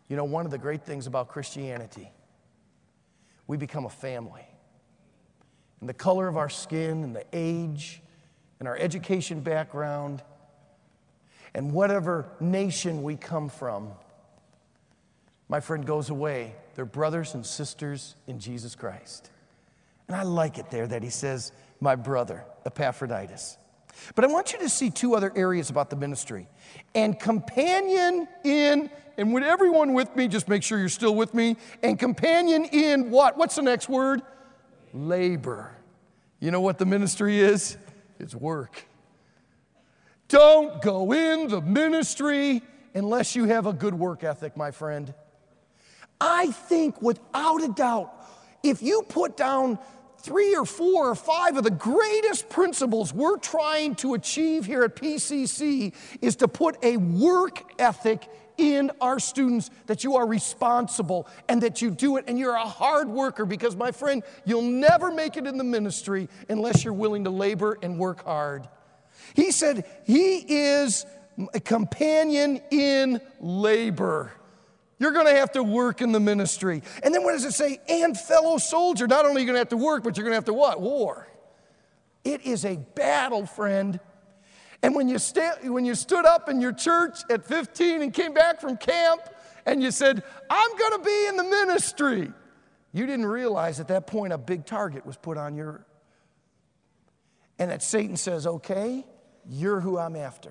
You know, one of the great things about Christianity, we become a family. And the color of our skin and the age and our education background and whatever nation we come from, my friend, goes away. They're brothers and sisters in Jesus Christ. And I like it there that he says, my brother, Epaphroditus. But I want you to see two other areas about the ministry. And companion in, and would everyone with me, just make sure you're still with me, and companion in what? What's the next word? Labor. You know what the ministry is? It's work. Don't go in the ministry unless you have a good work ethic, my friend. I think without a doubt, if you put down 3 or 4 or 5 of the greatest principles we're trying to achieve here at PCC is to put a work ethic in our students, that you are responsible and that you do it and you're a hard worker, because, my friend, you'll never make it in the ministry unless you're willing to labor and work hard. He said he is a companion in labor. You're going to have to work in the ministry. And then what does it say? And fellow soldier. Not only are you going to have to work, but you're going to have to what? War. It is a battle, friend. And when you stood up in your church at 15 and came back from camp and you said, I'm going to be in the ministry, you didn't realize at that point a big target was put on your, and that Satan says, okay, you're who I'm after.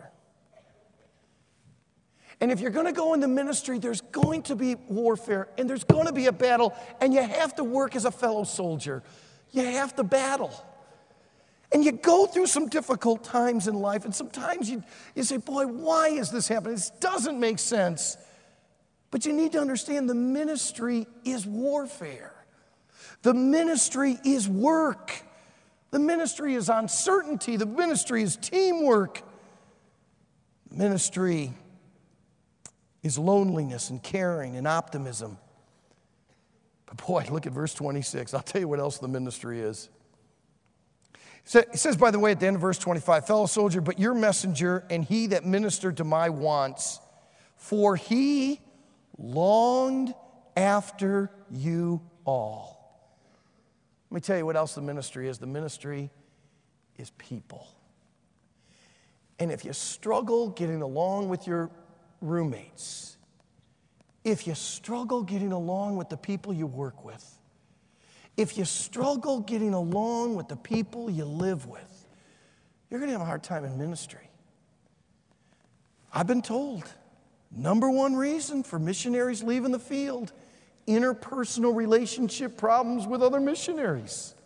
And if you're going to go into ministry, there's going to be warfare, and there's going to be a battle, and you have to work as a fellow soldier. You have to battle. And you go through some difficult times in life, and sometimes you say, boy, why is this happening? This doesn't make sense. But you need to understand the ministry is warfare. The ministry is work. The ministry is uncertainty. The ministry is teamwork. The ministry is loneliness and caring and optimism. But boy, look at verse 26. I'll tell you what else the ministry is. It says, by the way, at the end of verse 25, fellow soldier, but your messenger and he that ministered to my wants, for he longed after you all. Let me tell you what else the ministry is. The ministry is people. And if you struggle getting along with your roommates, if you struggle getting along with the people you work with, if you struggle getting along with the people you live with, you're going to have a hard time in ministry. I've been told, number one reason for missionaries leaving the field, interpersonal relationship problems with other missionaries.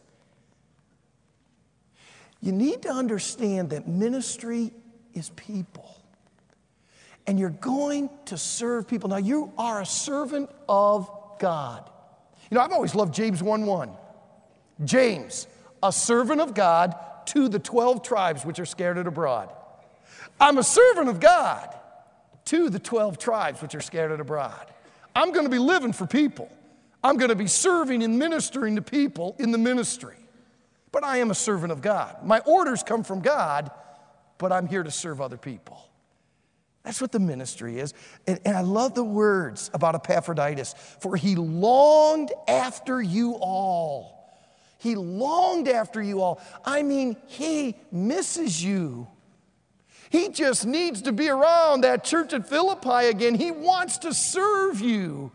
You need to understand that ministry is people. And you're going to serve people. Now, you are a servant of God. You know, I've always loved James 1:1. James, a servant of God to the 12 tribes which are scattered abroad. I'm a servant of God to the 12 tribes which are scattered abroad. I'm going to be living for people. I'm going to be serving and ministering to people in the ministry. But I am a servant of God. My orders come from God, but I'm here to serve other people. That's what the ministry is. And I love the words about Epaphroditus. For he longed after you all. He longed after you all. I mean, he misses you. He just needs to be around that church at Philippi again. He wants to serve you.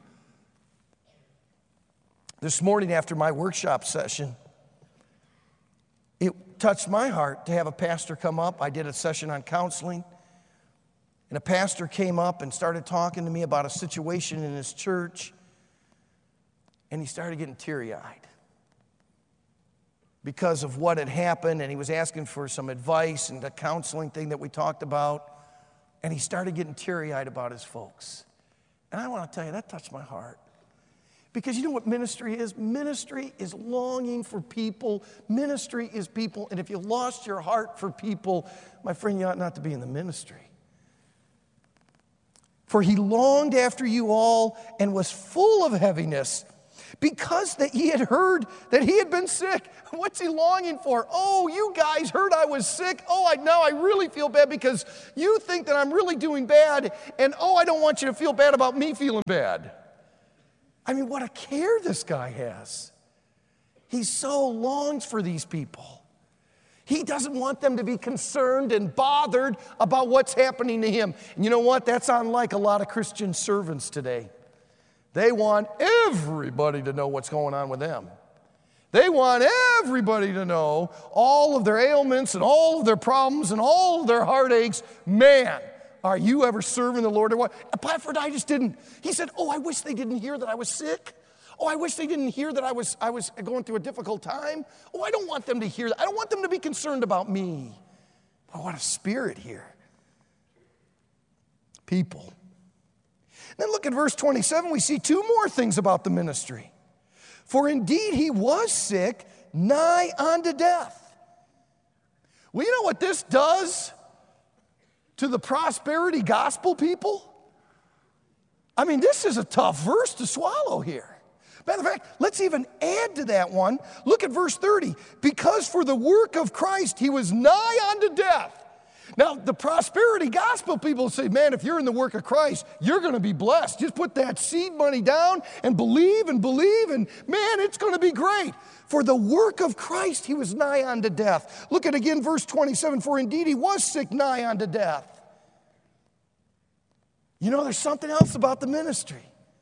This morning after my workshop session, it touched my heart to have a pastor come up. I did a session on counseling. And a pastor came up and started talking to me about a situation in his church. And he started getting teary-eyed because of what had happened. And he was asking for some advice and the counseling thing that we talked about. And he started getting teary-eyed about his folks. And I want to tell you, that touched my heart. Because you know what ministry is? Ministry is longing for people. Ministry is people. And if you lost your heart for people, my friend, you ought not to be in the ministry. For he longed after you all and was full of heaviness. because that he had heard that he had been sick. What's he longing for? Oh, you guys heard I was sick. Oh, now I really feel bad because you think that I'm really doing bad. And oh, I don't want you to feel bad about me feeling bad. I mean, what a care this guy has. He so longs for these people. He doesn't want them to be concerned and bothered about what's happening to him. And you know what? That's unlike a lot of Christian servants today. They want everybody to know what's going on with them. They want everybody to know all of their ailments and all of their problems and all of their heartaches. Man, are you ever serving the Lord or what? Epaphroditus didn't. He said, oh, I wish they didn't hear that I was sick. Oh, I wish they didn't hear that I was going through a difficult time. Oh, I don't want them to hear that. I don't want them to be concerned about me. But what a spirit here. People. Then look at verse 27. We see two more things about the ministry. For indeed he was sick, nigh unto death. Well, you know what this does to the prosperity gospel people? I mean, this is a tough verse to swallow here. Matter of fact, let's even add to that one. Look at verse 30. Because for the work of Christ he was nigh unto death. Now, the prosperity gospel people say, man, if you're in the work of Christ, you're going to be blessed. Just put that seed money down and believe, and man, it's going to be great. For the work of Christ he was nigh unto death. Look at again verse 27. For indeed he was sick nigh unto death. You know, there's something else about the ministry.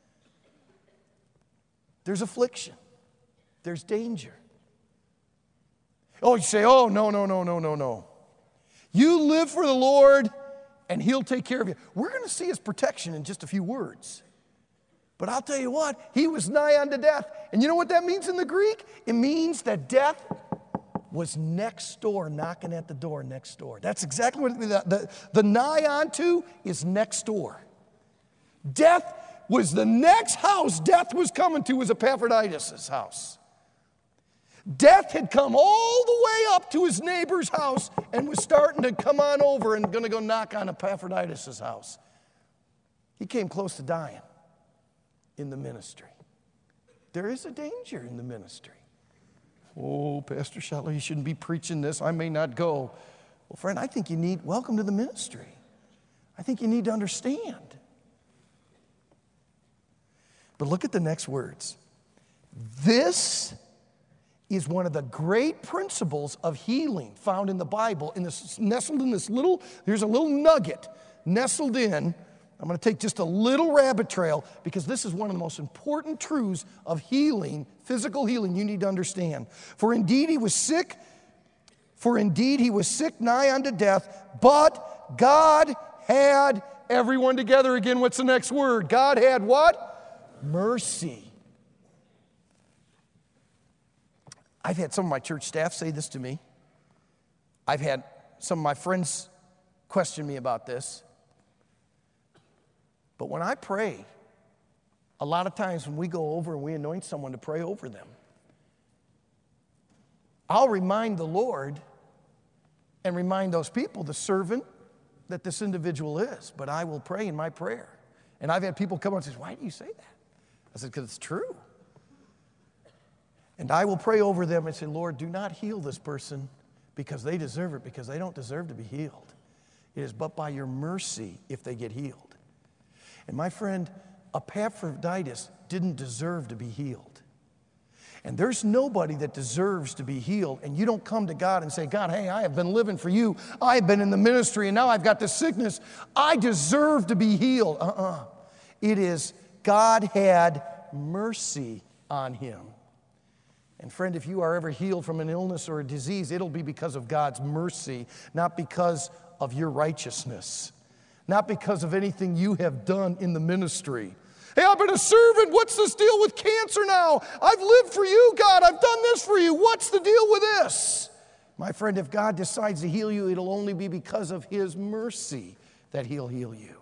There's affliction. There's danger. Oh, you say, oh, no. You live for the Lord, and he'll take care of you. We're going to see his protection in just a few words. But I'll tell you what, he was nigh unto death. And you know what that means in the Greek? It means that death was next door, knocking at the door next door. That's exactly what the nigh unto is next door. Death was the next house death was coming to was Epaphroditus' house. Death had come all the way up to his neighbor's house and was starting to come on over and going to go knock on Epaphroditus' house. He came close to dying in the ministry. There is a danger in the ministry. Oh, Pastor Schottler, you shouldn't be preaching this. I may not go. Well, friend, I think welcome to the ministry. I think you need to understand. But look at the next words. This is one of the great principles of healing found in the Bible. Nestled in this here's a little nugget nestled in. I'm going to take just a little rabbit trail because this is one of the most important truths of healing, physical healing you need to understand. For indeed he was sick nigh unto death, but God had everyone together again. What's the next word? God had what? Mercy. I've had some of my church staff say this to me. I've had some of my friends question me about this. But when I pray, a lot of times when we go over and we anoint someone to pray over them, I'll remind the Lord and remind those people, the servant that this individual is. But I will pray in my prayer. And I've had people come up and say, why do you say that? I said, because it's true. And I will pray over them and say, Lord, do not heal this person because they deserve it, because they don't deserve to be healed. It is but by your mercy if they get healed. And my friend, Epaphroditus didn't deserve to be healed. And there's nobody that deserves to be healed. And you don't come to God and say, God, hey, I have been living for you. I have been in the ministry, and now I've got this sickness. I deserve to be healed. It is God had mercy on him. And friend, if you are ever healed from an illness or a disease, it'll be because of God's mercy, not because of your righteousness, not because of anything you have done in the ministry. Hey, I've been a servant. What's this deal with cancer now? I've lived for you, God. I've done this for you. What's the deal with this? My friend, if God decides to heal you, it'll only be because of his mercy that he'll heal you.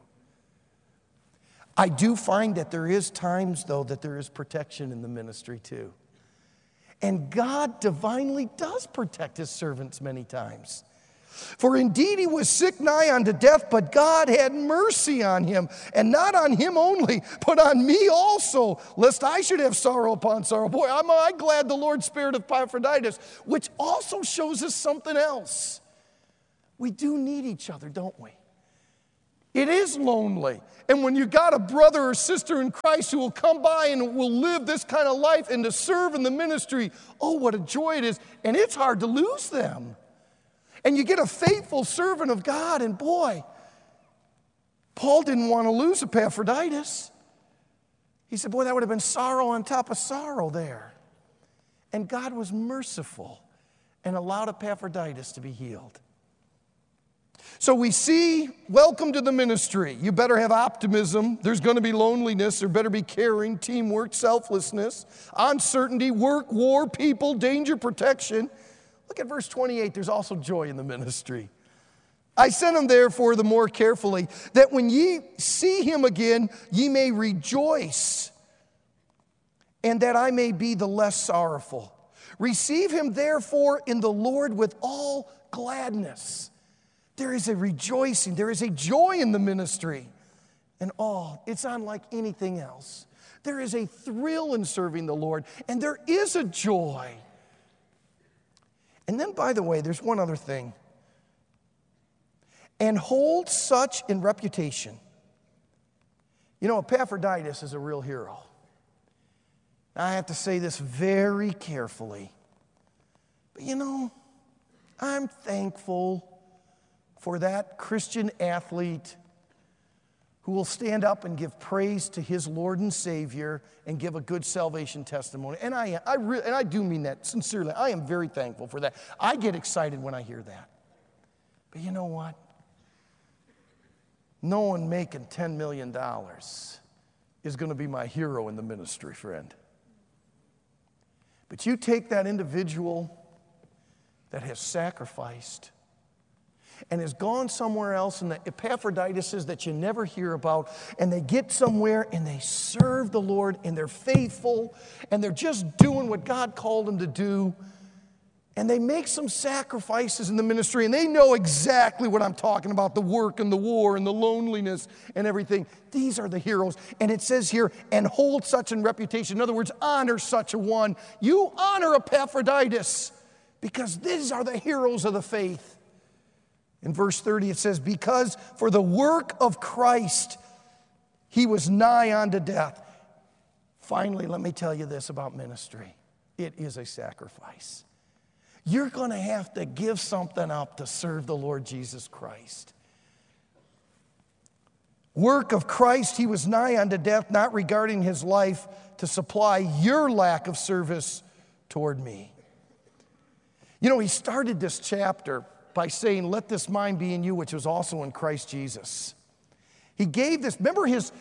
I do find that there is times, though, that there is protection in the ministry, too. And God divinely does protect his servants many times. For indeed he was sick nigh unto death, but God had mercy on him, and not on him only, but on me also, lest I should have sorrow upon sorrow. Boy, I'm glad the Lord spared of Epaphroditus, which also shows us something else. We do need each other, don't we? It is lonely. And when you got a brother or sister in Christ who will come by and will live this kind of life and to serve in the ministry, oh, what a joy it is. And it's hard to lose them. And you get a faithful servant of God, and boy, Paul didn't want to lose Epaphroditus. He said, boy, that would have been sorrow on top of sorrow there. And God was merciful and allowed Epaphroditus to be healed. So we see, welcome to the ministry. You better have optimism. There's going to be loneliness. There better be caring, teamwork, selflessness, uncertainty, work, war, people, danger, protection. Look at verse 28. There's also joy in the ministry. I sent him therefore the more carefully, that when ye see him again, ye may rejoice, and that I may be the less sorrowful. Receive him therefore in the Lord with all gladness. There is a rejoicing, there is a joy in the ministry. And it's unlike anything else. There is a thrill in serving the Lord, and there is a joy. And then, by the way, there's one other thing. And hold such in reputation. You know, Epaphroditus is a real hero. I have to say this very carefully. But you know, I'm thankful for that Christian athlete who will stand up and give praise to his Lord and Savior and give a good salvation testimony. And I do mean that sincerely. I am very thankful for that. I get excited when I hear that. But you know what? No one making $10 million is going to be my hero in the ministry, friend. But you take that individual that has sacrificed and has gone somewhere else, and the Epaphroditus that you never hear about, and they get somewhere and they serve the Lord, and they're faithful, and they're just doing what God called them to do, and they make some sacrifices in the ministry, and they know exactly what I'm talking about, the work and the war and the loneliness and everything. These are the heroes. And it says here, and hold such in reputation. In other words, honor such a one. You honor Epaphroditus because these are the heroes of the faith. In verse 30 it says, because for the work of Christ he was nigh unto death. Finally, let me tell you this about ministry. It is a sacrifice. You're going to have to give something up to serve the Lord Jesus Christ. Work of Christ, he was nigh unto death, not regarding his life to supply your lack of service toward me. You know, he started this chapter by saying, let this mind be in you, which was also in Christ Jesus. He gave this, remember his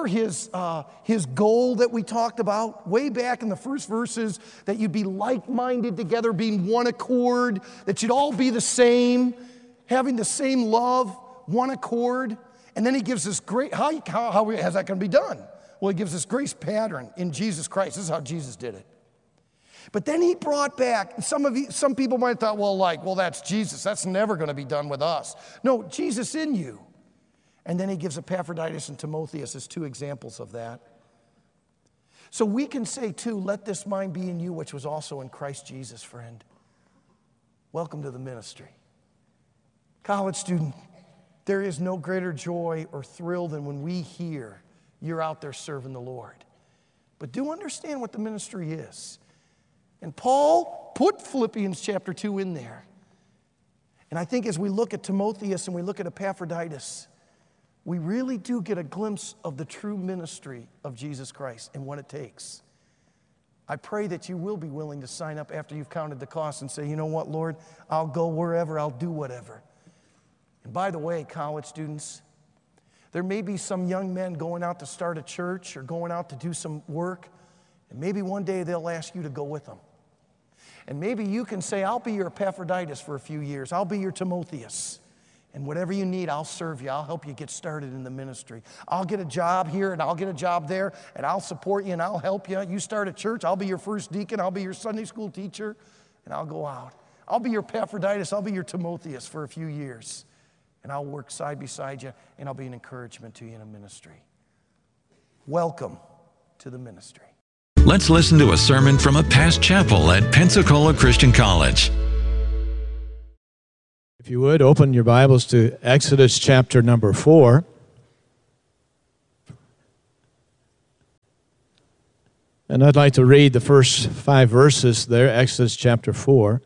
goal that we talked about way back in the first verses, that you'd be like-minded together, being one accord, that you'd all be the same, having the same love, one accord. And then he gives this great, how is that going to be done? Well, he gives this grace pattern in Jesus Christ. This is how Jesus did it. But then he brought back, some people might have thought, well, that's Jesus. That's never going to be done with us. No, Jesus in you. And then he gives Epaphroditus and Timotheus as two examples of that. So we can say, too, let this mind be in you, which was also in Christ Jesus, friend. Welcome to the ministry. College student, there is no greater joy or thrill than when we hear you're out there serving the Lord. But do understand what the ministry is. And Paul put Philippians chapter 2 in there. And I think as we look at Timotheus and we look at Epaphroditus, we really do get a glimpse of the true ministry of Jesus Christ and what it takes. I pray that you will be willing to sign up after you've counted the cost and say, you know what, Lord, I'll go wherever, I'll do whatever. And by the way, college students, there may be some young men going out to start a church or going out to do some work, and maybe one day they'll ask you to go with them. And maybe you can say, I'll be your Epaphroditus for a few years. I'll be your Timotheus. And whatever you need, I'll serve you. I'll help you get started in the ministry. I'll get a job here and I'll get a job there, and I'll support you and I'll help you. You start a church, I'll be your first deacon. I'll be your Sunday school teacher, and I'll go out. I'll be your Epaphroditus. I'll be your Timotheus for a few years. And I'll work side beside you, and I'll be an encouragement to you in a ministry. Welcome to the ministry. Let's listen to a sermon from a past chapel at Pensacola Christian College. If you would, open your Bibles to Exodus chapter number 4. And I'd like to read the first 5 verses there, Exodus chapter 4.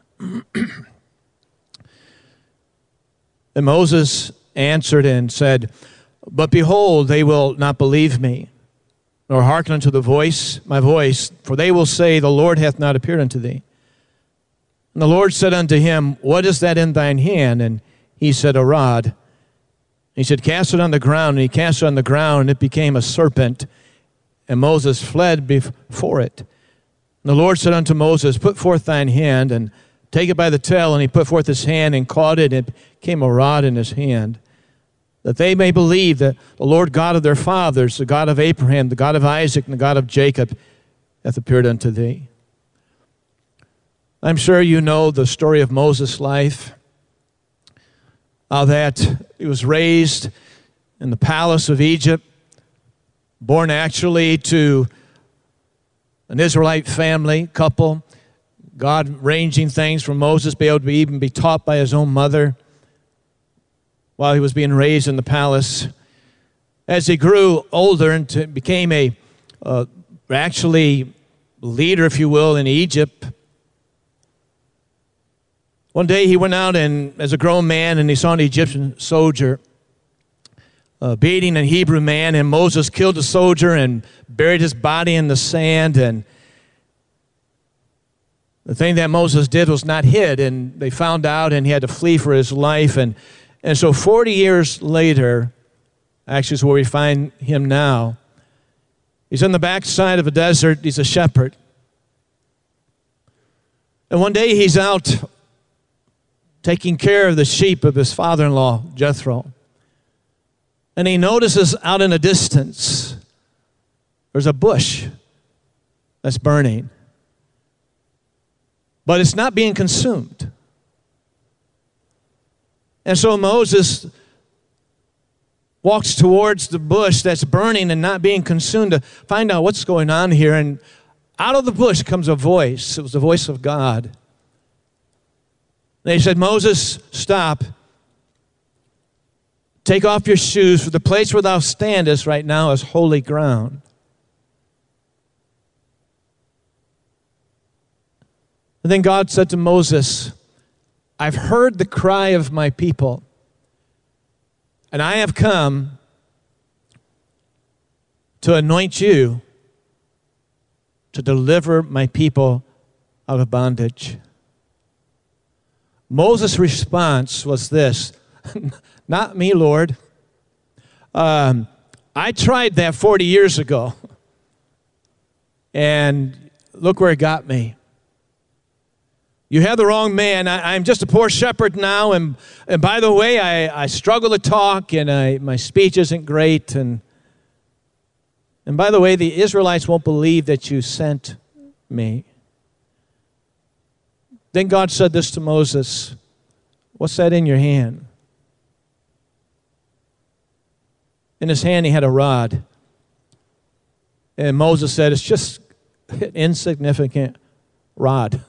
And Moses answered and said, "But behold, they will not believe me, nor hearken unto my voice, for they will say, The Lord hath not appeared unto thee. And the Lord said unto him, What is that in thine hand? And he said, A rod. He said, Cast it on the ground. And he cast it on the ground, and it became a serpent. And Moses fled before it. And the Lord said unto Moses, Put forth thine hand, and take it by the tail. And he put forth his hand, and caught it, and it became a rod in his hand, that they may believe that the Lord God of their fathers, the God of Abraham, the God of Isaac, and the God of Jacob, hath appeared unto thee." I'm sure you know the story of Moses' life, how that he was raised in the palace of Egypt, born actually to an Israelite family, couple, God arranging things for Moses to be able to even be taught by his own mother while he was being raised in the palace. As he grew older and became a actually leader, if you will, in Egypt, one day he went out and as a grown man, and he saw an Egyptian soldier beating a Hebrew man, and Moses killed the soldier and buried his body in the sand. And the thing that Moses did was not hid, and they found out, and he had to flee for his life. And so 40 years later, actually is where we find him now. He's on the backside of a desert. He's a shepherd. And one day he's out taking care of the sheep of his father-in-law, Jethro. And he notices out in the distance, there's a bush that's burning. But it's not being consumed. And so Moses walks towards the bush that's burning and not being consumed to find out what's going on here. And out of the bush comes a voice. It was the voice of God. They said, "Moses, stop. Take off your shoes, for the place where thou standest right now is holy ground." And then God said to Moses, "I've heard the cry of my people, and I have come to anoint you to deliver my people out of bondage." Moses' response was this: "Not me, Lord. I tried that 40 years ago, and look where it got me. You have the wrong man. I'm just a poor shepherd now, and by the way, I struggle to talk, and my speech isn't great, and by the way, the Israelites won't believe that you sent me." Then God said this to Moses, "What's that in your hand?" In his hand he had a rod. And Moses said, "It's just an insignificant rod."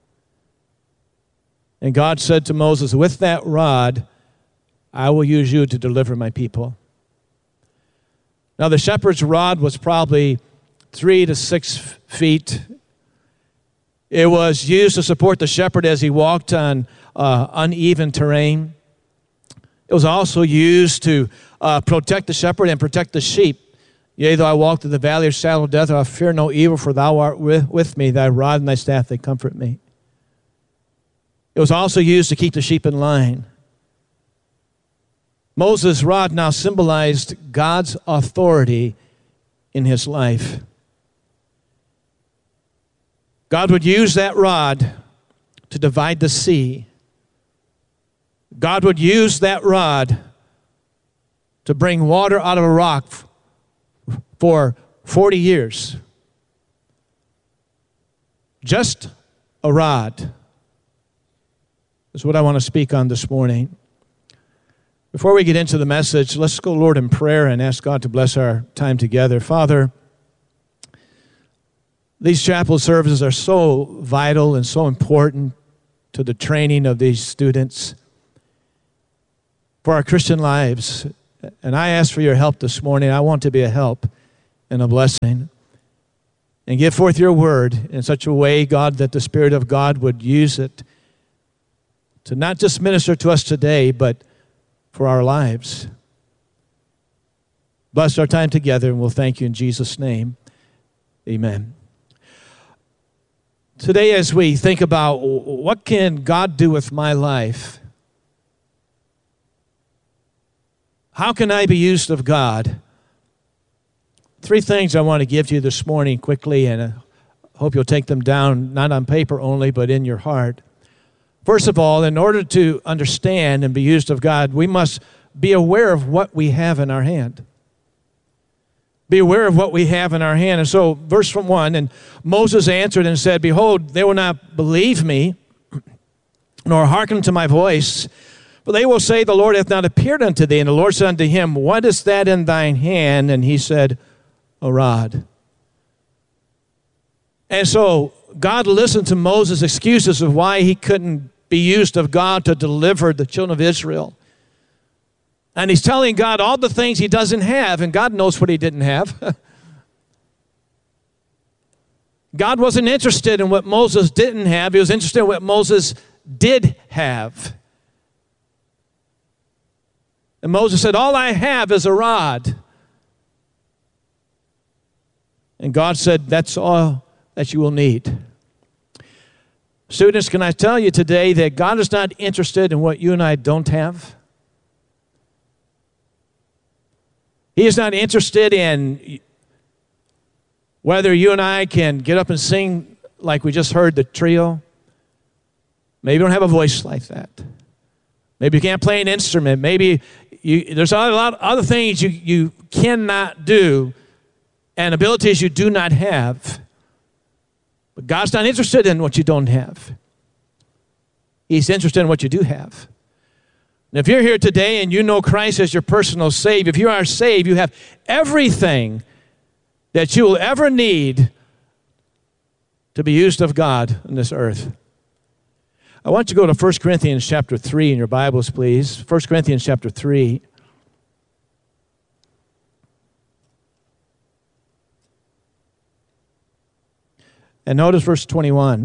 And God said to Moses, "With that rod, I will use you to deliver my people." Now the shepherd's rod was probably 3 to 6 feet. It was used to support the shepherd as he walked on uneven terrain. It was also used to protect the shepherd and protect the sheep. "Yea, though I walk through the valley of shadow of death, I fear no evil, for thou art with me, thy rod and thy staff, they comfort me." It was also used to keep the sheep in line. Moses' rod now symbolized God's authority in his life. God would use that rod to divide the sea. God would use that rod to bring water out of a rock for 40 years. Just a rod. is what I want to speak on this morning. Before we get into the message, let's go, Lord, in prayer and ask God to bless our time together. Father, these chapel services are so vital and so important to the training of these students for our Christian lives. And I ask for your help this morning. I want to be a help and a blessing. And give forth your word in such a way, God, that the Spirit of God would use it to not just minister to us today, but for our lives. Bless our time together, and we'll thank you in Jesus' name. Amen. Today, as we think about what can God do with my life, how can I be used of God? 3 things I want to give to you this morning quickly, and I hope you'll take them down, not on paper only, but in your heart. First of all, in order to understand and be used of God, we must be aware of what we have in our hand. Be aware of what we have in our hand. And so, verse 1, and Moses answered and said, Behold, they will not believe me, nor hearken to my voice, for they will say, The Lord hath not appeared unto thee. And the Lord said unto him, What is that in thine hand? And he said, A rod. And so God listened to Moses' excuses of why he couldn't be used of God to deliver the children of Israel. And he's telling God all the things he doesn't have, and God knows what he didn't have. God wasn't interested in what Moses didn't have. He was interested in what Moses did have. And Moses said, All I have is a rod. And God said, That's all that you will need. Students, can I tell you today that God is not interested in what you and I don't have? He is not interested in whether you and I can get up and sing like we just heard the trio. Maybe you don't have a voice like that. Maybe you can't play an instrument. Maybe there's a lot of other things you cannot do and abilities you do not have. But God's not interested in what you don't have. He's interested in what you do have. And if you're here today and you know Christ as your personal Savior, if you are saved, you have everything that you will ever need to be used of God on this earth. I want you to go to 1 Corinthians chapter 3 in your Bibles, please. 1 Corinthians chapter 3. And notice verse 21.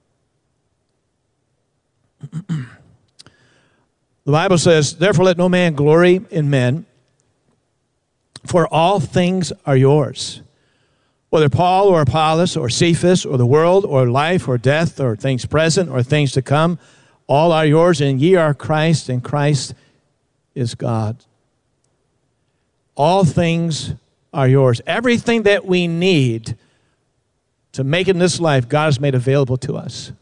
The Bible says, Therefore let no man glory in men, for all things are yours. Whether Paul or Apollos or Cephas or the world or life or death or things present or things to come, all are yours, and ye are Christ, and Christ is God. All things are yours. Everything that we need to make it in this life, God has made available to us.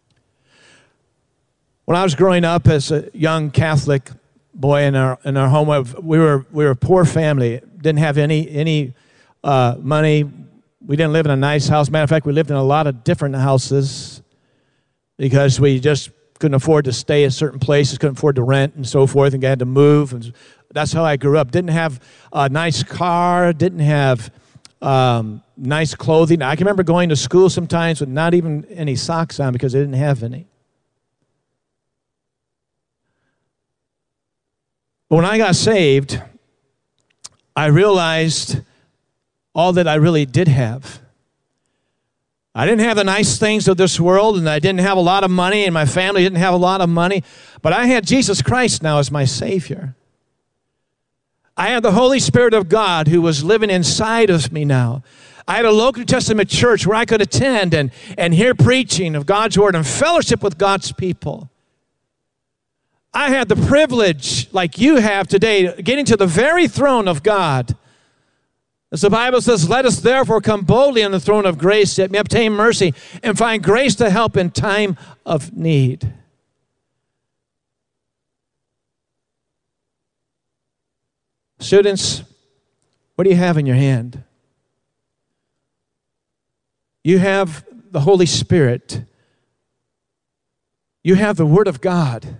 When I was growing up as a young Catholic boy in our home, we were a poor family. Didn't have any money. We didn't live in a nice house. Matter of fact, we lived in a lot of different houses because we just couldn't afford to stay at certain places, couldn't afford to rent and so forth, and had to move. And that's how I grew up. Didn't have a nice car. Didn't have nice clothing. I can remember going to school sometimes with not even any socks on because I didn't have any. But when I got saved, I realized all that I really did have. I didn't have the nice things of this world, and I didn't have a lot of money, and my family didn't have a lot of money, but I had Jesus Christ now as my Savior. I had the Holy Spirit of God who was living inside of me now. I had a local New Testament church where I could attend and hear preaching of God's Word and fellowship with God's people. I had the privilege, like you have today, getting to the very throne of God. As the Bible says, let us therefore come boldly on the throne of grace that we may obtain mercy and find grace to help in time of need. Students, what do you have in your hand? You have the Holy Spirit You have the Word of God.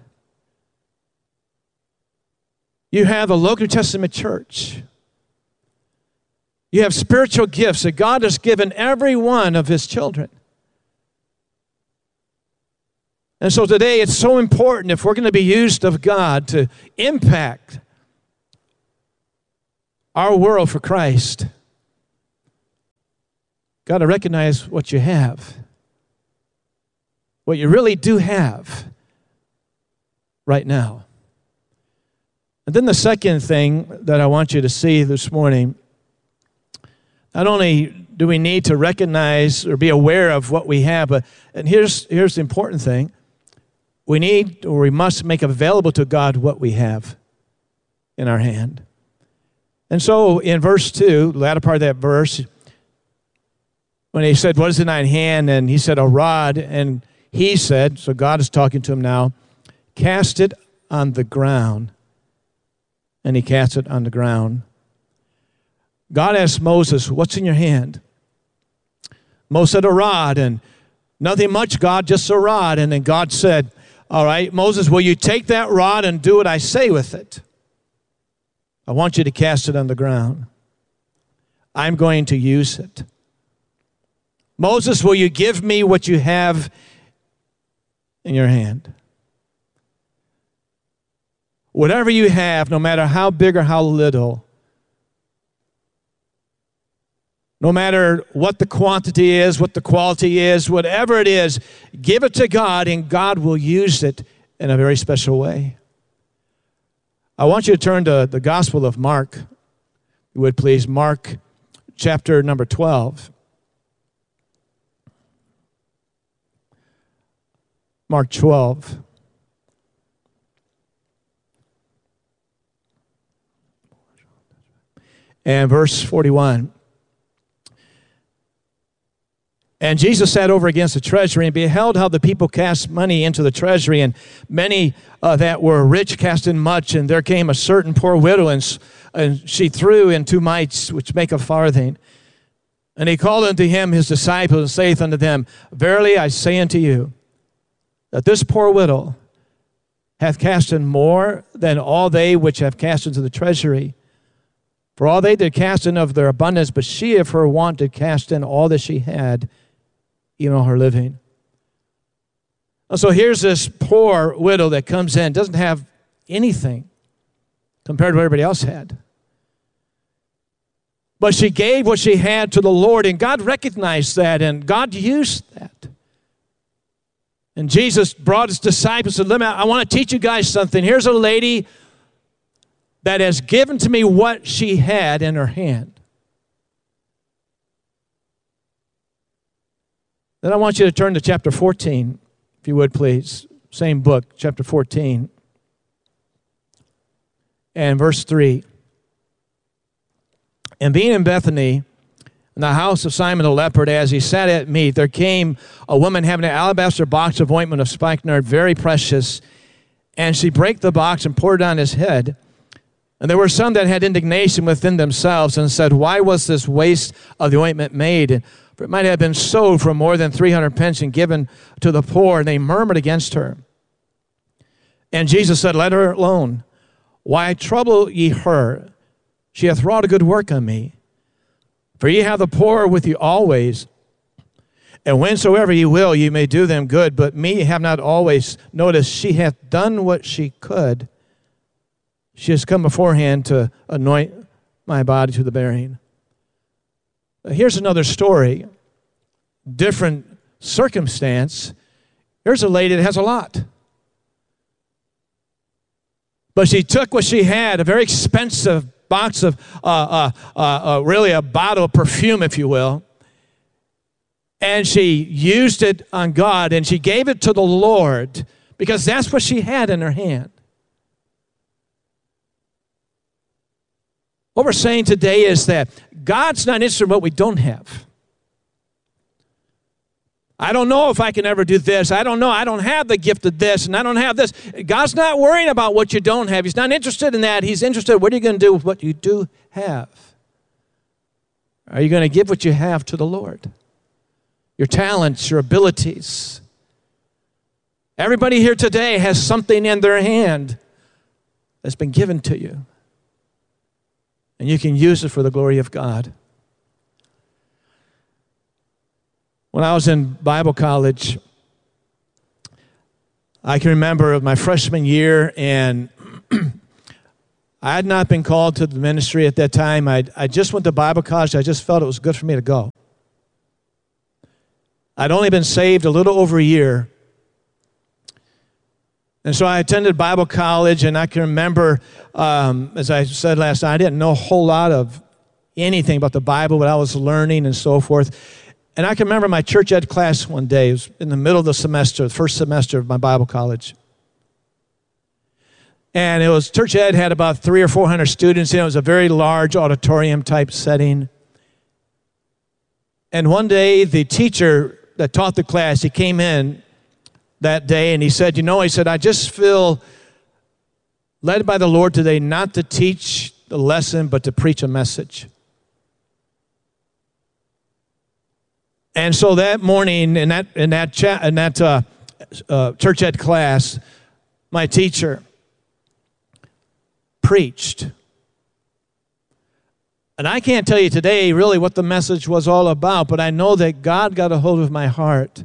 You have the local New Testament church. You have spiritual gifts that God has given every one of His children. And so today it's so important, if we're going to be used of God to impact our world for Christ, got to recognize what you have, what you really do have right now. And then the second thing that I want you to see this morning, not only do we need to recognize or be aware of what we have, but and here's the important thing. We need, or we must make available to God what we have in our hand. And so in verse 2, the latter part of that verse, when he said, what is in thine hand? And he said, a rod. And he said, so God is talking to him now, cast it on the ground. And he cast it on the ground. God asked Moses, what's in your hand? Moses said, a rod. And nothing much, God, just a rod. And then God said, all right, Moses, will you take that rod and do what I say with it? I want you to cast it on the ground. I'm going to use it. Moses, will you give me what you have in your hand? Whatever you have, no matter how big or how little, no matter what the quantity is, what the quality is, whatever it is, give it to God, and God will use it in a very special way. I want you to turn to the Gospel of Mark, if you would please. Mark chapter number 12. Mark 12. And verse 41. And Jesus sat over against the treasury and beheld how the people cast money into the treasury, and many that were rich cast in much. And there came a certain poor widow, and she threw in 2 mites, which make a farthing. And he called unto him his disciples, and saith unto them, verily I say unto you, that this poor widow hath cast in more than all they which have cast into the treasury. For all they did cast in of their abundance, but she of her want did cast in all that she had, even all her living. And so here's this poor widow that comes in, doesn't have anything compared to what everybody else had. But she gave what she had to the Lord, and God recognized that, and God used that. And Jesus brought his disciples and said, I want to teach you guys something. Here's a lady that has given to me what she had in her hand. Then I want you to turn to chapter 14, if you would please. Same book, chapter 14. And verse 3. And being in Bethany, in the house of Simon the leper, as he sat at meat, there came a woman having an alabaster box of ointment of spikenard, very precious. And she brake the box and poured it on his head. And there were some that had indignation within themselves and said, why was this waste of the ointment made? For it might have been sold for more than 300 pence and given to the poor. And they murmured against her. And Jesus said, let her alone. Why trouble ye her? She hath wrought a good work on me. For ye have the poor with you always, and whensoever ye will, ye may do them good. But me ye have not always. Notice, she hath done what she could. She has come beforehand to anoint my body to the burying. Here's another story, different circumstance. Here's a lady that has a lot. But she took what she had, a very expensive box of, really a bottle of perfume, if you will, and she used it on God, and she gave it to the Lord because that's what she had in her hand. What we're saying today is that God's not interested in what we don't have. I don't know if I can ever do this. I don't know. I don't have the gift of this, and I don't have this. God's not worrying about what you don't have. He's not interested in that. He's interested in what are you going to do with what you do have. Are you going to give what you have to the Lord? Your talents, your abilities. Everybody here today has something in their hand that's been given to you. And you can use it for the glory of God. When I was in Bible college, I can remember my freshman year, and I had not been called to the ministry at that time. I just went to Bible college. I just felt it was good for me to go. I'd only been saved a little over a year. And so I attended Bible college, and I can remember, as I said last night, I didn't know a whole lot of anything about the Bible, but I was learning and so forth. And I can remember my church ed class one day. It was in the middle of the semester, the first semester of my Bible college. And it was, church ed had about 300 or 400 students, and it was a very large auditorium type setting. And one day, the teacher that taught the class, he came in that day, and he said, I just feel led by the Lord today not to teach the lesson, but to preach a message. And so that morning in that church ed class, my teacher preached. And I can't tell you today really what the message was all about, but I know that God got a hold of my heart.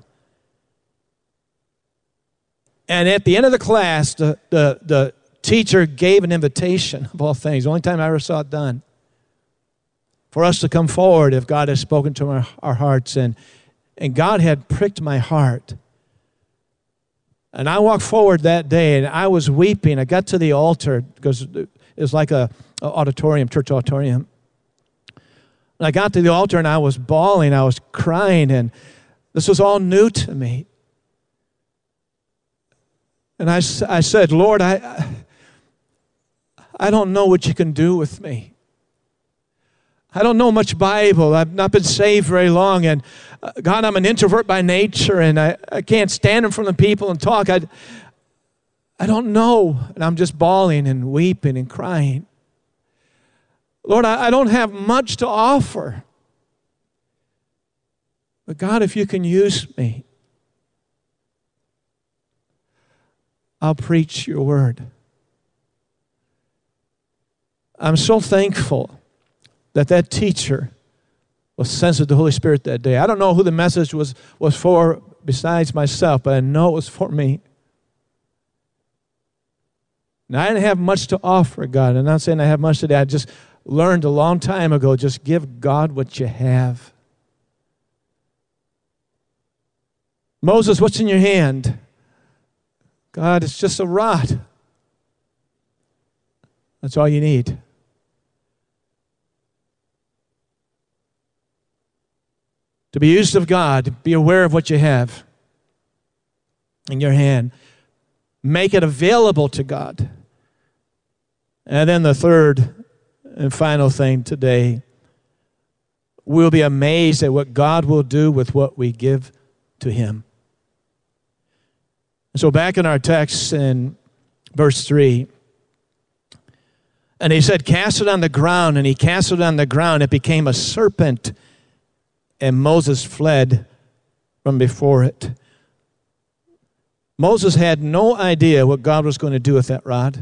And at the end of the class, the teacher gave an invitation, of all things, the only time I ever saw it done, for us to come forward if God has spoken to our hearts. And God had pricked my heart. And I walked forward that day, and I was weeping. I got to the altar, because it was like a auditorium, church auditorium. And I got to the altar, and I was bawling. I was crying, and this was all new to me. And I said, Lord, I don't know what you can do with me. I don't know much Bible. I've not been saved very long. And God, I'm an introvert by nature, and I can't stand in front of people and talk. I don't know. And I'm just bawling and weeping and crying. Lord, I don't have much to offer. But God, if you can use me, I'll preach your word. I'm so thankful that teacher was sensitive to the Holy Spirit that day. I don't know who the message was for besides myself, but I know it was for me. Now, I didn't have much to offer God. I'm not saying I have much today. I just learned a long time ago, just give God what you have. Moses, what's in your hand? God, it's just a rod. That's all you need. To be used of God, be aware of what you have in your hand. Make it available to God. And then the third and final thing today, we'll be amazed at what God will do with what we give to Him. So back in our text in verse 3, and he said, cast it on the ground, and he cast it on the ground. It became a serpent, and Moses fled from before it. Moses had no idea what God was going to do with that rod.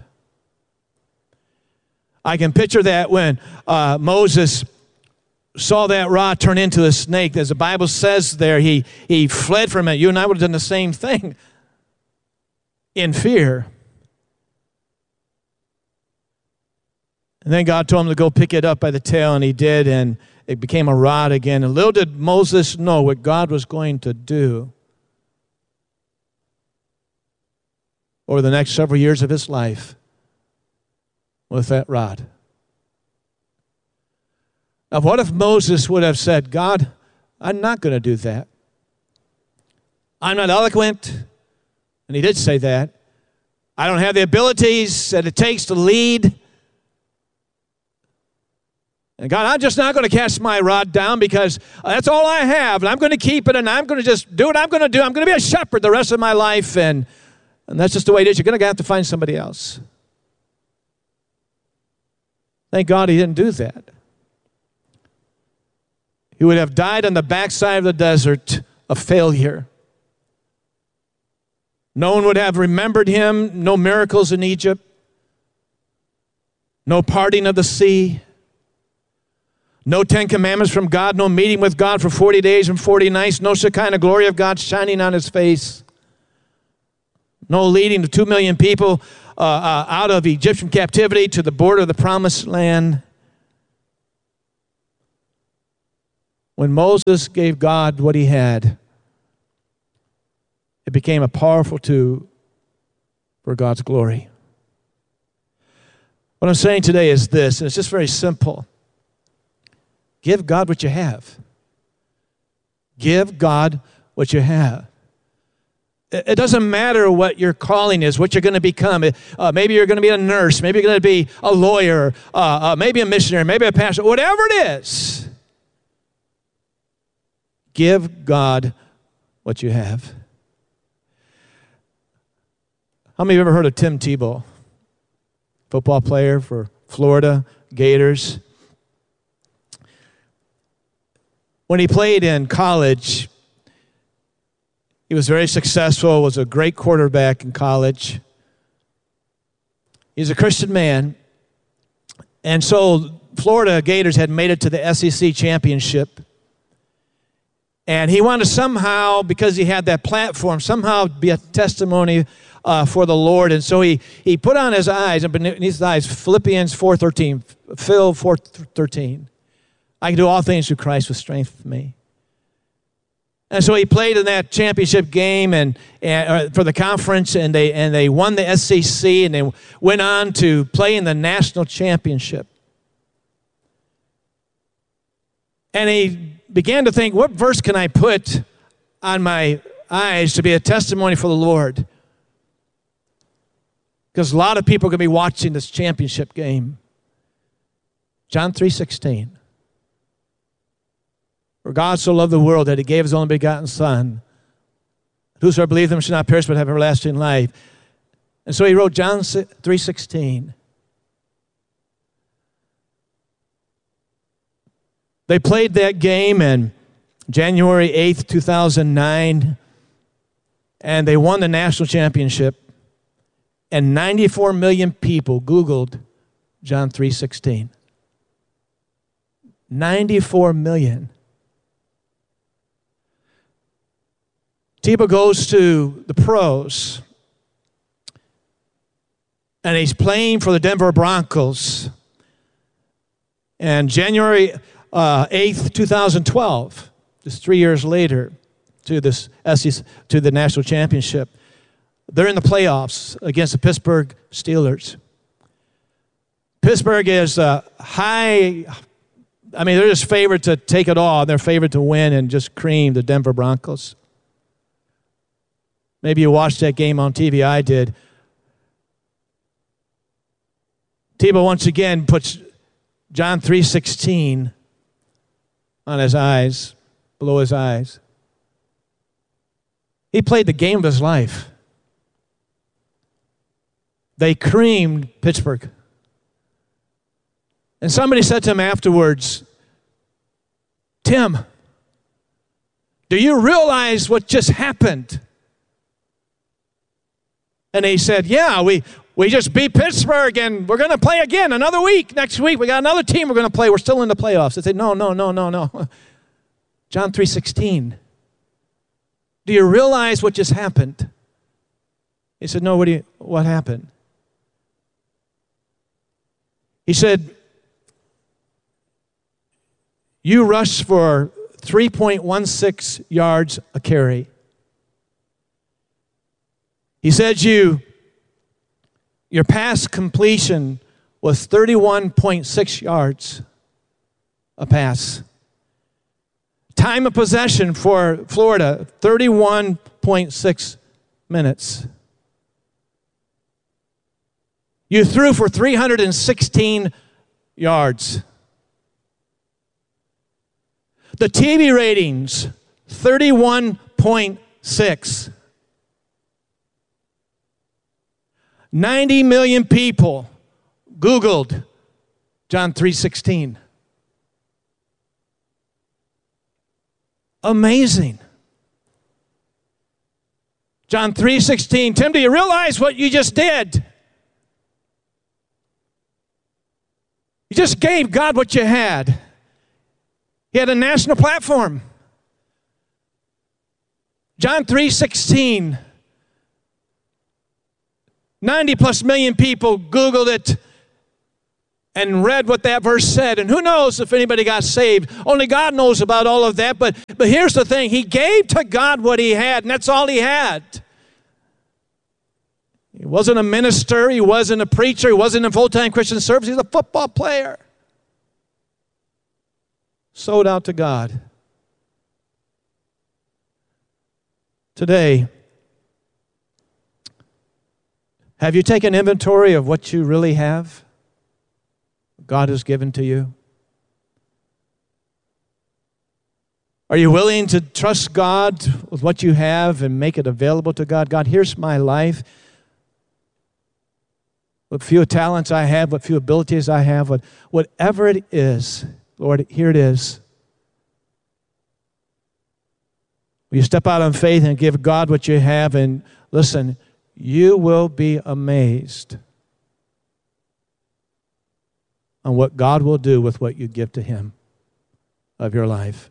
I can picture that when Moses saw that rod turn into a snake. As the Bible says there, he fled from it. You and I would have done the same thing in fear. And then God told him to go pick it up by the tail, and he did, and it became a rod again. And little did Moses know what God was going to do over the next several years of his life with that rod. Now, what if Moses would have said, God, I'm not going to do that. I'm not eloquent, and he did say that. I don't have the abilities that it takes to lead. And God, I'm just not going to cast my rod down because that's all I have, and I'm going to keep it, and I'm going to just do what I'm going to do. I'm going to be a shepherd the rest of my life, and that's just the way it is. You're going to have to find somebody else. Thank God he didn't do that. He would have died on the backside of the desert, a failure. No one would have remembered him, no miracles in Egypt, no parting of the sea, no 10 commandments from God, no meeting with God for 40 days and 40 nights, no Shekinah glory of God shining on his face, no leading the 2 million people out of Egyptian captivity to the border of the promised land. When Moses gave God what he had, it became a powerful tool for God's glory. What I'm saying today is this, and it's just very simple. Give God what you have. Give God what you have. It doesn't matter what your calling is, what you're going to become. Maybe you're going to be a nurse. Maybe you're going to be a lawyer. Maybe a missionary. Maybe a pastor. Whatever it is, give God what you have. How many of you have ever heard of Tim Tebow? Football player for Florida Gators. When he played in college, he was very successful, was a great quarterback in college. He's a Christian man. And so Florida Gators had made it to the SEC championship. And he wanted to somehow, because he had that platform, somehow be a testimony for the Lord. And so he put on his eyes, and beneath his eyes, Philippians 4:13, Phil 4:13. I can do all things through Christ with strength for me. And so he played in that championship game and for the conference, and they won the SEC, and they went on to play in the national championship. And he began to think, what verse can I put on my eyes to be a testimony for the Lord? Because a lot of people are going to be watching this championship game. John 3:16. For God so loved the world that he gave his only begotten Son. Whosoever believes him shall not perish but have everlasting life. And so he wrote John 3:16. They played that game on January 8th, 2009, and they won the national championship. And 94 million people Googled John 3:16. 94 million. Tebow goes to the pros, and he's playing for the Denver Broncos. And January 8th, 2012, just 3 years later, to the national championship, they're in the playoffs against the Pittsburgh Steelers. Pittsburgh is they're just favored to take it all. They're favored to win and just cream the Denver Broncos. Maybe you watched that game on TV. I did. Tebow once again puts John 3:16 on his eyes, below his eyes. He played the game of his life. They creamed Pittsburgh. And somebody said to him afterwards, Tim, do you realize what just happened? And he said, yeah, we just beat Pittsburgh, and we're going to play again another week. Next week, we got another team we're going to play. We're still in the playoffs. They said, no. John 3:16. Do you realize what just happened? He said, no, what happened? He said, you rushed for 3.16 yards a carry. He said your pass completion was 31.6 yards a pass. Time of possession for Florida, 31.6 minutes. You threw for 316 yards. The TV ratings, 31.6. 90 million people Googled John 3:16. Amazing. John 3:16, Tim, do you realize what you just did? You just gave God what you had. He had a national platform. John 3:16, 90+ million people Googled it and read what that verse said. And who knows if anybody got saved? Only God knows about all of that. But here's the thing. He gave to God what he had, and that's all he had. He wasn't a minister. He wasn't a preacher. He wasn't in full-time Christian service. He was a football player. Sold out to God. Today, have you taken inventory of what you really have? God has given to you? Are you willing to trust God with what you have and make it available to God? God, here's my life. What few talents I have, what few abilities I have, whatever it is, Lord, here it is. Will you step out in faith and give God what you have? And listen, you will be amazed on what God will do with what you give to him of your life.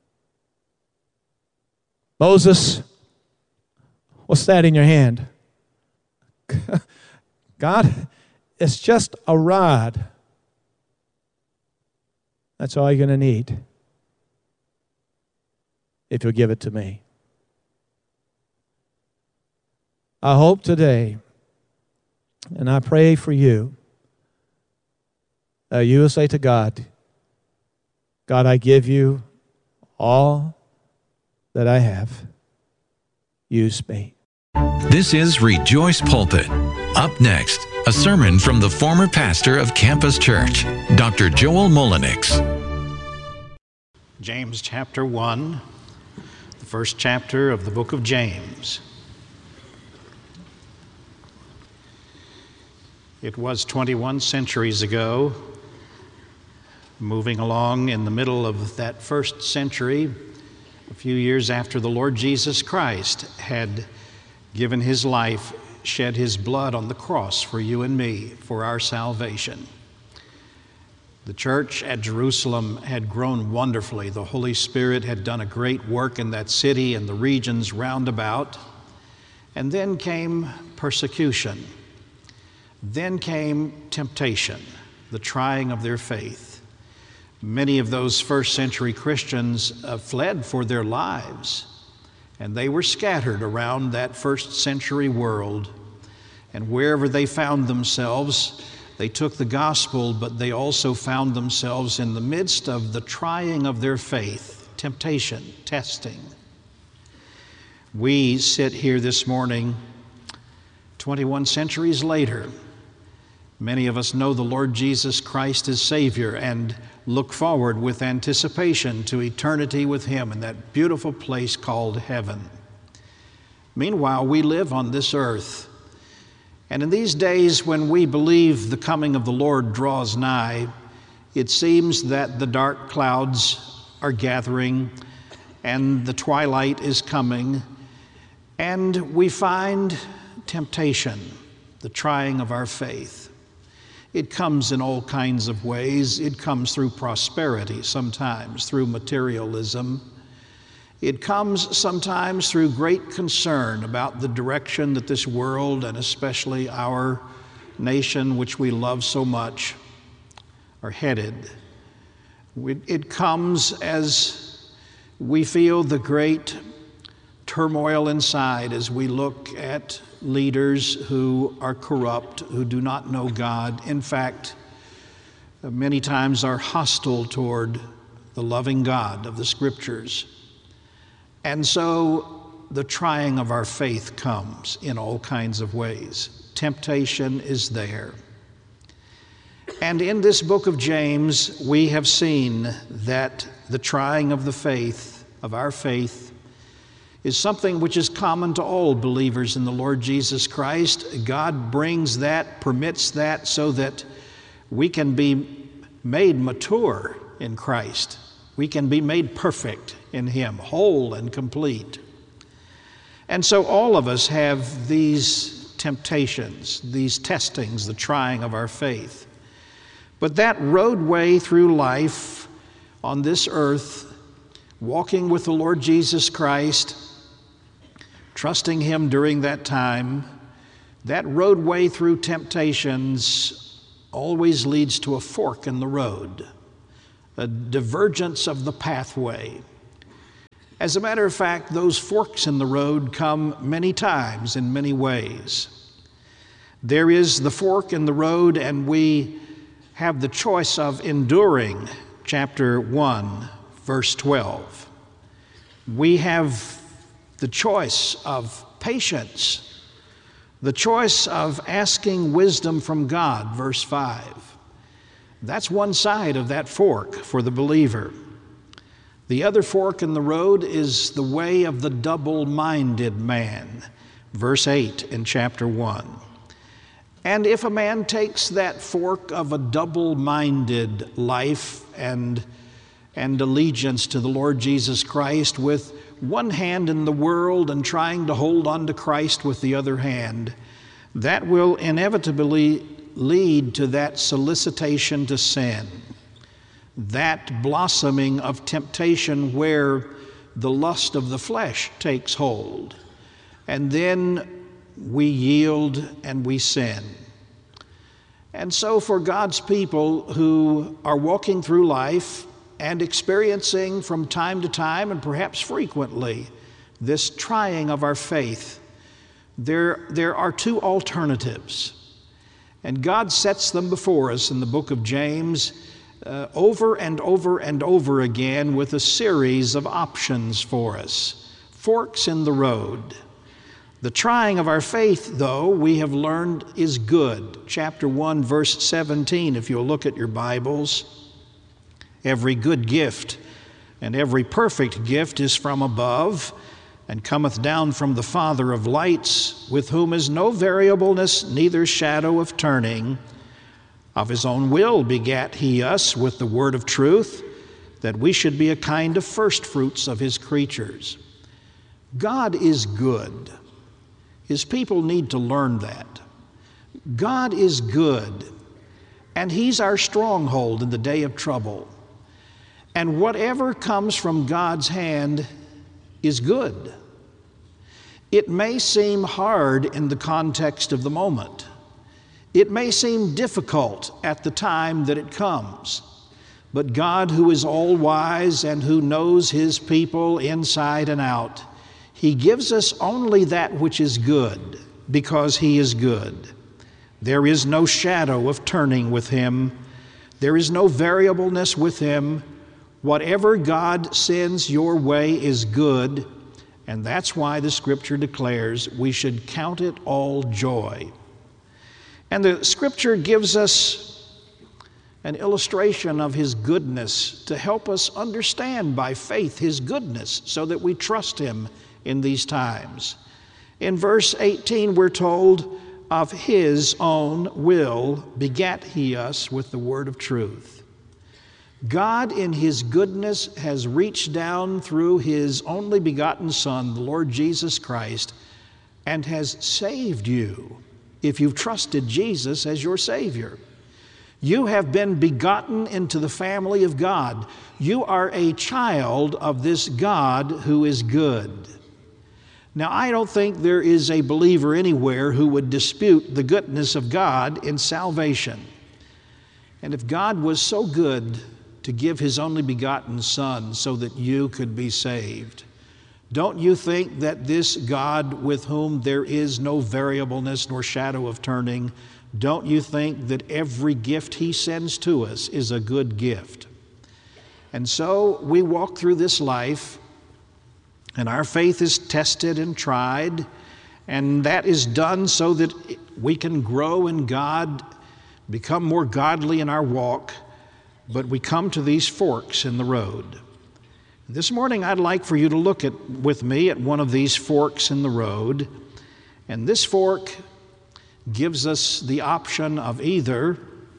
Moses, what's that in your hand? God, it's just a rod. That's all you're going to need if you'll give it to me. I hope today, and I pray for you, you will say to God, God, I give you all that I have. Use me. This is Rejoice Pulpit. Up next, a sermon from the former pastor of Campus Church, Dr. Joel Mullenix. James chapter 1, the first chapter of the book of James. It was 21 centuries ago, moving along in the middle of that first century, a few years after the Lord Jesus Christ had given his life, shed his blood on the cross for you and me, for our salvation. The church at Jerusalem had grown wonderfully. The Holy Spirit had done a great work in that city and the regions round about. And then came persecution. Then came temptation, the trying of their faith. Many of those first century Christians fled for their lives, and they were scattered around that first century world. And wherever they found themselves, they took the gospel, but they also found themselves in the midst of the trying of their faith, temptation, testing. We sit here this morning, 21 centuries later. Many of us know the Lord Jesus Christ as Savior and look forward with anticipation to eternity with him in that beautiful place called heaven. Meanwhile, we live on this earth. And in these days when we believe the coming of the Lord draws nigh, it seems that the dark clouds are gathering and the twilight is coming, and we find temptation, the trying of our faith. It comes in all kinds of ways. It comes through prosperity, sometimes through materialism. It comes sometimes through great concern about the direction that this world, and especially our nation, which we love so much, are headed. It comes as we feel the great turmoil inside as we look at leaders who are corrupt, who do not know God. In fact, many times are hostile toward the loving God of the Scriptures. And so the trying of our faith comes in all kinds of ways. Temptation is there. And in this book of James, we have seen that the trying of the faith, of our faith, is something which is common to all believers in the Lord Jesus Christ. God brings that, permits that, so that we can be made mature in Christ. We can be made perfect in him, whole and complete. And so all of us have these temptations, these testings, the trying of our faith. But that roadway through life on this earth, walking with the Lord Jesus Christ, trusting Him during that time, that roadway through temptations always leads to a fork in the road, a divergence of the pathway. As a matter of fact, those forks in the road come many times in many ways. There is the fork in the road, and we have the choice of enduring, chapter 1, verse 12. We have the choice of patience, the choice of asking wisdom from God, verse 5. That's one side of that fork for the believer. The other fork in the road is the way of the double-minded man, verse 8 in chapter 1. And if a man takes that fork of a double-minded life and allegiance to the Lord Jesus Christ with one hand in the world and trying to hold on to Christ with the other hand, that will inevitably lead to that solicitation to sin, that blossoming of temptation where the lust of the flesh takes hold. And then we yield and we sin. And so for God's people who are walking through life and experiencing from time to time and perhaps frequently this trying of our faith, there are two alternatives. And God sets them before us in the book of James over and over and over again with a series of options for us, forks in the road. The trying of our faith, though, we have learned is good. Chapter 1, verse 17, if you'll look at your Bibles. Every good gift and every perfect gift is from above, and cometh down from the Father of lights, with whom is no variableness, neither shadow of turning. Of His own will begat He us with the word of truth, that we should be a kind of firstfruits of His creatures. God is good. His people need to learn that. God is good, and He's our stronghold in the day of trouble. And whatever comes from God's hand is good. It may seem hard in the context of the moment. It may seem difficult at the time that it comes. But God, who is all-wise and who knows His people inside and out, He gives us only that which is good, because He is good. There is no shadow of turning with Him. There is no variableness with Him. Whatever God sends your way is good, and that's why the Scripture declares we should count it all joy. And the Scripture gives us an illustration of His goodness to help us understand by faith His goodness so that we trust Him in these times. In verse 18, we're told, of His own will begat He us with the word of truth. God in His goodness has reached down through His only begotten Son, the Lord Jesus Christ, and has saved you if you've trusted Jesus as your Savior. You have been begotten into the family of God. You are a child of this God who is good. Now, I don't think there is a believer anywhere who would dispute the goodness of God in salvation. And if God was so good to give His only begotten Son so that you could be saved, don't you think that this God with whom there is no variableness nor shadow of turning, don't you think that every gift He sends to us is a good gift? And so we walk through this life, and our faith is tested and tried, and that is done so that we can grow in God, become more godly in our walk, but we come to these forks in the road. This morning I'd like for you to look with me at one of these forks in the road, and this fork gives us the option of either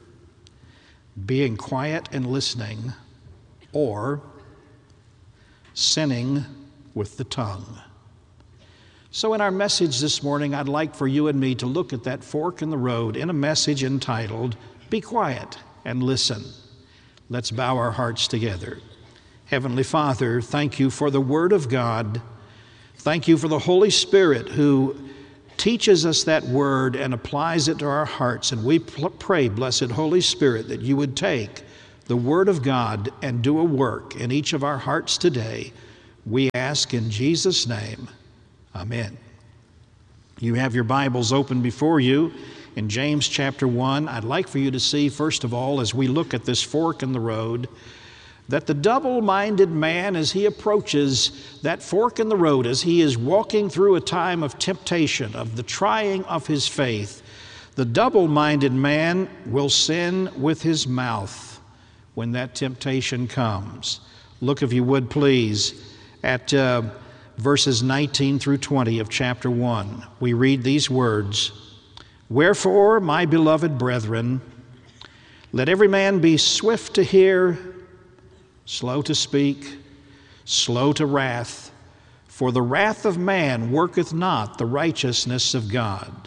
being quiet and listening or sinning with the tongue. So in our message this morning, I'd like for you and me to look at that fork in the road in a message entitled, Be Quiet and Listen. Let's bow our hearts together. Heavenly Father, thank you for the Word of God. Thank you for the Holy Spirit who teaches us that Word and applies it to our hearts. And we pray, blessed Holy Spirit, that you would take the Word of God and do a work in each of our hearts today. We ask in Jesus' name. Amen. You have your Bibles open before you in James chapter 1. I'd like for you to see, first of all, as we look at this fork in the road, that the double-minded man, as he approaches that fork in the road, as he is walking through a time of temptation, of the trying of his faith, the double-minded man will sin with his mouth when that temptation comes. Look, if you would, please, at verses 19 through 20 of chapter 1. We read these words, Wherefore, my beloved brethren, let every man be swift to hear, slow to speak, slow to wrath, for the wrath of man worketh not the righteousness of God.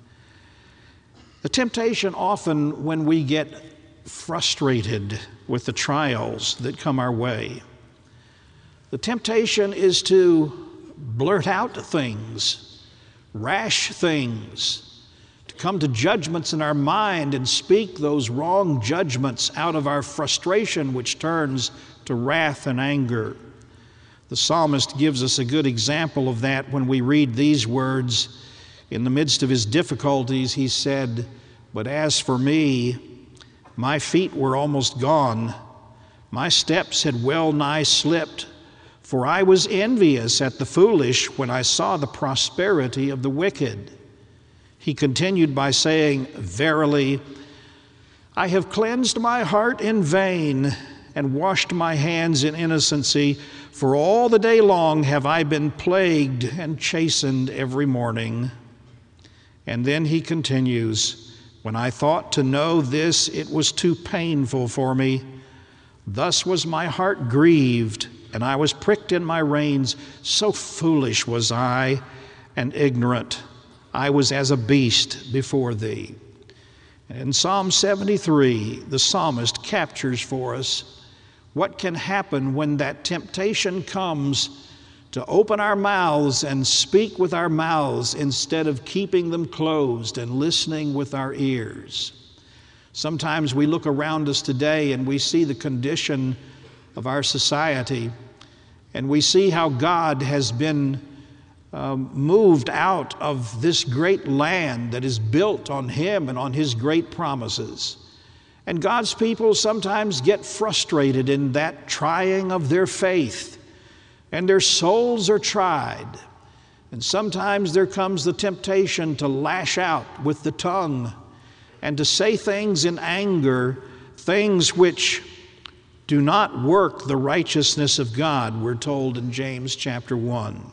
The temptation often when we get frustrated with the trials that come our way, the temptation is to blurt out things, rash things, to come to judgments in our mind and speak those wrong judgments out of our frustration, which turns to wrath and anger. The psalmist gives us a good example of that when we read these words. In the midst of his difficulties, he said, But as for me, my feet were almost gone. My steps had well nigh slipped. For I was envious at the foolish when I saw the prosperity of the wicked. He continued by saying, Verily, I have cleansed my heart in vain and washed my hands in innocency, for all the day long have I been plagued and chastened every morning. And then he continues, When I thought to know this, it was too painful for me. Thus was my heart grieved, and I was pricked in my reins. So foolish was I and ignorant. I was as a beast before thee. And in Psalm 73, the psalmist captures for us what can happen when that temptation comes to open our mouths and speak with our mouths instead of keeping them closed and listening with our ears. Sometimes we look around us today and we see the condition of our society, and we see how God has been moved out of this great land that is built on Him and on His great promises. And God's people sometimes get frustrated in that trying of their faith, and their souls are tried. And sometimes there comes the temptation to lash out with the tongue and to say things in anger, things which do not work the righteousness of God, we're told in James chapter 1.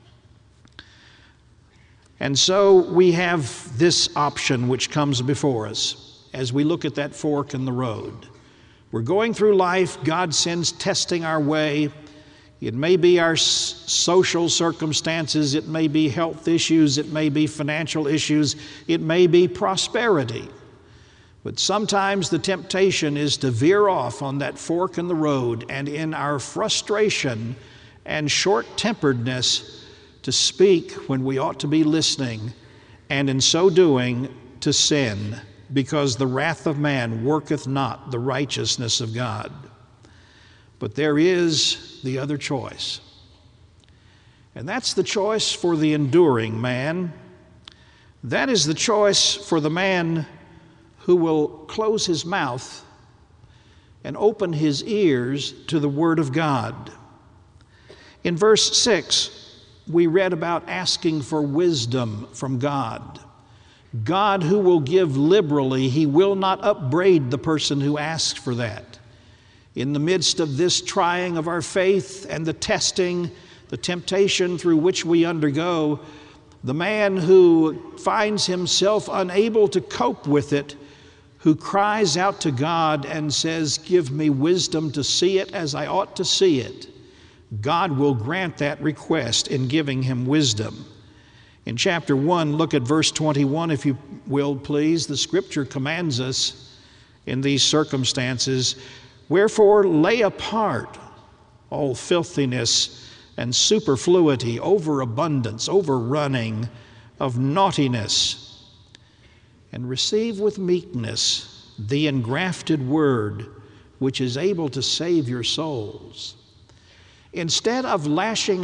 And so we have this option which comes before us as we look at that fork in the road. We're going through life, God sends testing our way. It may be our social circumstances, it may be health issues, it may be financial issues, it may be prosperity. But sometimes the temptation is to veer off on that fork in the road, and in our frustration and short-temperedness to speak when we ought to be listening, and in so doing to sin, because the wrath of man worketh not the righteousness of God. But there is the other choice, and that's the choice for the enduring man. That is the choice for the man who will close his mouth and open his ears to the Word of God. In verse 6, we read about asking for wisdom from God. God, who will give liberally, He will not upbraid the person who asks for that. In the midst of this trying of our faith and the testing, the temptation through which we undergo, the man who finds himself unable to cope with it, who cries out to God and says, "Give me wisdom to see it as I ought to see it," God will grant that request in giving him wisdom. In chapter 1, look at verse 21, if you will, please. The Scripture commands us in these circumstances, "Wherefore lay apart all filthiness and superfluity, overabundance, overrunning of naughtiness, and receive with meekness the engrafted word, which is able to save your souls." Instead of lashing